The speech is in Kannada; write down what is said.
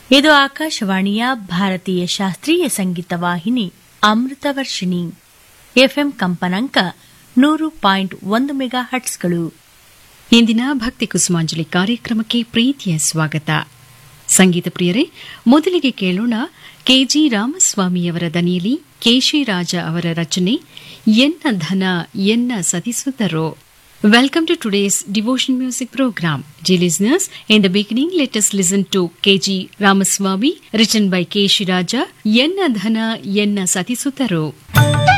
ಇದು ಆಕಾಶವಾಣಿಯ ಭಾರತೀಯ ಶಾಸ್ತ್ರೀಯ ಸಂಗೀತ ವಾಹಿನಿ ಅಮೃತವರ್ಷಿಣಿ ಎಫ್ಎಂ ಕಂಪನಾಂಕ 100.1 ಮೆಗಾ ಹಟ್ಸ್ಗಳು. ಇಂದಿನ ಭಕ್ತಿ ಕುಸುಮಾಂಜಲಿ ಕಾರ್ಯಕ್ರಮಕ್ಕೆ ಪ್ರೀತಿಯ ಸ್ವಾಗತ. ಸಂಗೀತ ಪ್ರಿಯರೇ, ಮೊದಲಿಗೆ ಕೇಳೋಣ ಕೆಜಿ ರಾಮಸ್ವಾಮಿಯವರ ದನಿಯಲ್ಲಿ ಕೇಶಿರಾಜ ಅವರ ರಚನೆ ಎನ್ನ ಧನ ಎನ್ನ ಸತಿಸುತ್ತರೋ. Welcome to today's devotion music program. Dear listeners, in the beginning, let us listen to K.G. Ramaswamy, written by K. Shiraja, Yenna Dhana Yenna Satisutaro.